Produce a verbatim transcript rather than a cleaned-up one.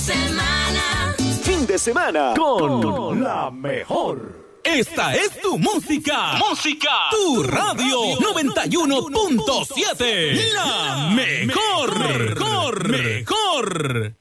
Semana. Fin de semana con, con la mejor. Esta es tu música. Música. Tu radio noventa y uno punto siete. La mejor. Mejor. Mejor.